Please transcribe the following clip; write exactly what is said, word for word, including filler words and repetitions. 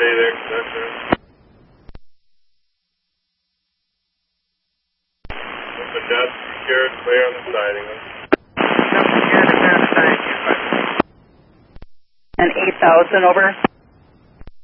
stay there, that's it. But that's secured, clear on the siding. And eight thousand over.